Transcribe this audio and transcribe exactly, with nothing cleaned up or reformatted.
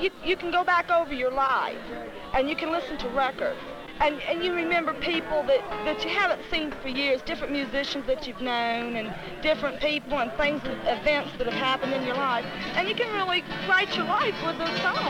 you, you can go back over your life, and you can listen to records, and, and you remember people that, that you haven't seen for years, different musicians that you've known, and different people and things, events that have happened in your life, and you can really write your life with those songs.